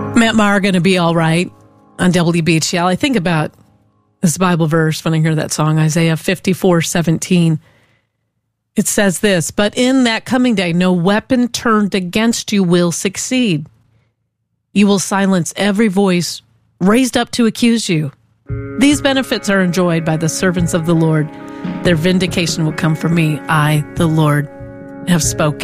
Matt Maher, Gonna Be All Right on WBHL. I think about this Bible verse when I hear that song, Isaiah 54:17. It says this, but in that coming day, no weapon turned against you will succeed. You will silence every voice raised up to accuse you. These benefits are enjoyed by the servants of the Lord. Their vindication will come from me. I, the Lord, have spoken.